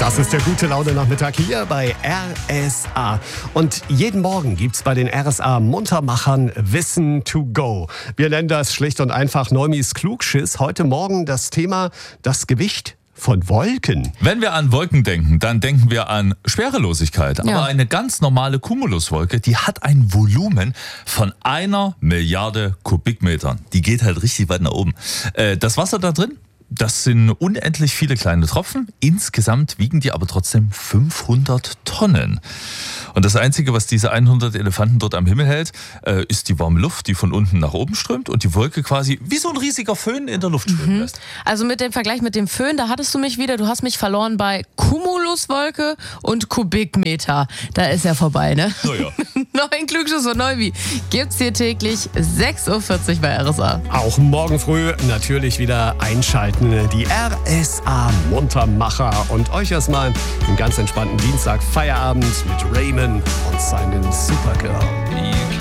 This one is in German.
Das ist der Gute-Laune-Nachmittag hier bei RSA. Und jeden Morgen gibt's bei den RSA-Muntermachern Wissen to go. Wir nennen das schlicht und einfach Neumis Klugschiss. Heute Morgen das Thema das Gewicht von Wolken. Wenn wir an Wolken denken, dann denken wir an Schwerelosigkeit. Ja. Aber eine ganz normale Cumuluswolke, die hat ein Volumen von 1 Milliarde Kubikmetern. Die geht halt richtig weit nach oben. Das Wasser da drin, das sind unendlich viele kleine Tropfen. Insgesamt wiegen die aber trotzdem 500 Tonnen. Und das Einzige, was diese 100 Elefanten dort am Himmel hält, ist die warme Luft, die von unten nach oben strömt und die Wolke quasi wie so ein riesiger Föhn in der Luft schwimmen lässt. Also mit dem Vergleich mit dem Föhn, da hattest du mich wieder, du hast mich verloren bei Cumuluswolke und Kubikmeter. Da ist ja vorbei, ne? Naja. Neuen Klugschiss von Neuwi gibt's hier täglich 6.40 Uhr bei RSA. Auch morgen früh natürlich wieder einschalten. Die RSA-Muntermacher. Und euch erstmal einen ganz entspannten Dienstag, Feierabend mit Raymond und seinen Supergirl.